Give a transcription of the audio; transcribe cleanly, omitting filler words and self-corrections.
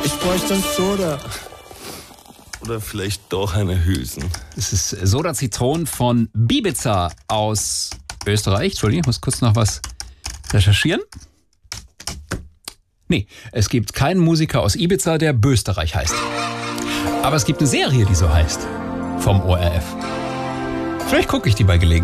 Ich bräuchte ein Soda. Oder vielleicht doch eine Hülsen. Das ist Soda Zitron von Bibiza aus Österreich. Entschuldigung, ich muss kurz noch was recherchieren. Nee, es gibt keinen Musiker aus Ibiza, der Bösterreich heißt. Aber es gibt eine Serie, die so heißt. Vom ORF. Vielleicht gucke ich die bei Gelegenheit.